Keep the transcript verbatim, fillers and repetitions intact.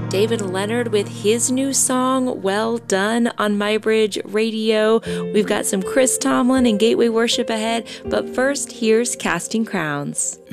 David Leonard with his new song, Well Done, on MyBridge Radio. We've got some Chris Tomlin and Gateway Worship ahead, but first, here's Casting Crowns.